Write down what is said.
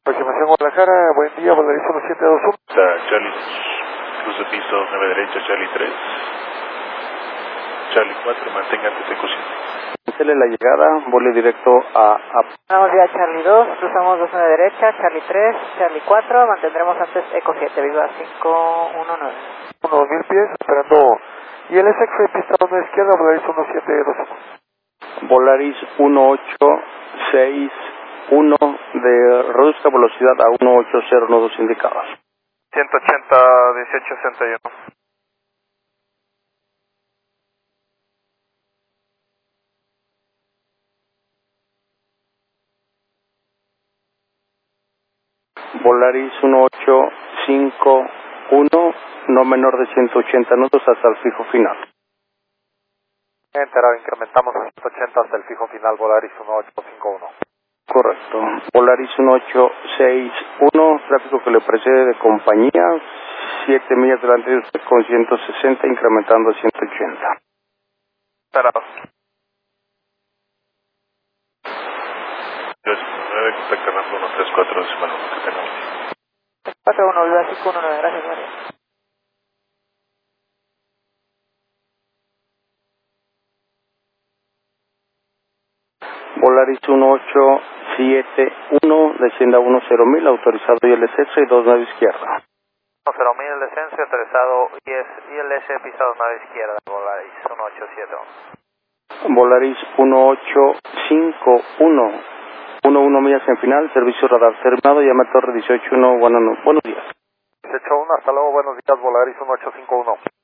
Aproximación Guadalajara, buen día, Volaris 1721. Charlie, cruz de piso 9 derecha, Charlie 3. Charlie 4, mantenga antes de cocina. Cancele la llegada, vuele directo a... Buenos días, Charlie 2, cruzamos 29 derecha, Charlie 3, Charlie 4, mantendremos antes Eco 7, viva 519. 1000 pies, esperando. Y el SX pista 1 izquierda, Volaris 1721. Volaris 1861 de reduzca velocidad a 180 nodos indicados. 180, 1861. Volaris 1851, no menor de 180 nudos hasta el fijo final. Enterado, incrementamos a 180 hasta el fijo final, Volaris 1851. Correcto. Volaris 1861, tráfico que le precede de compañía, 7 millas delante de usted con 160, incrementando a 180. Enterado. 9, contacta más 134, decimal 1 que tenemos. 41, viva 519, gracias, María. Volaris 1871, descienda a 10.000, autorizado ILS y 29 izquierda. 10.000 descenso, autorizado ILS pisado 9 izquierda, Volaris 1871. Volaris 1851, 11 millas en final, servicio radar terminado, llama Torre 181, buenos días. 181, hasta luego, buenos días, Volaris 1851.